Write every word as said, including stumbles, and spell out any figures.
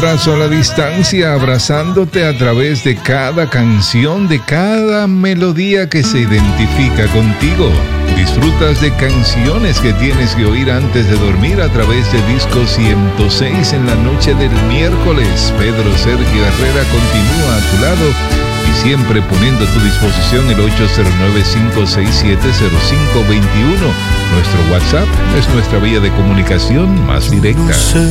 abrazo a la distancia, abrazándote a través de cada canción, de cada melodía que se identifica contigo. Disfrutas de canciones que tienes que oír antes de dormir a través de Disco ciento seis en la noche del miércoles. Pedro Sergio Herrera continúa a tu lado y siempre poniendo a tu disposición el ocho cero nueve, cinco seis siete, cero cinco dos uno. Nuestro WhatsApp es nuestra vía de comunicación más directa.